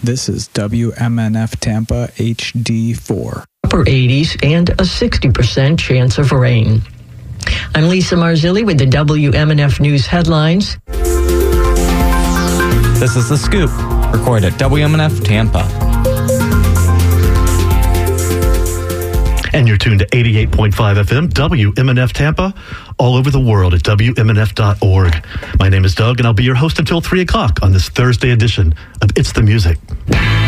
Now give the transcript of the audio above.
This is WMNF Tampa HD4. Upper 80s and a 60% chance of rain. I'm Lisa Marzilli with the WMNF News headlines. This is The Scoop, recorded at WMNF Tampa. And you're tuned to 88.5 FM, WMNF Tampa, all over the world at WMNF.org. My name is Doug, and I'll be your host until 3 o'clock on this Thursday edition of It's the Music.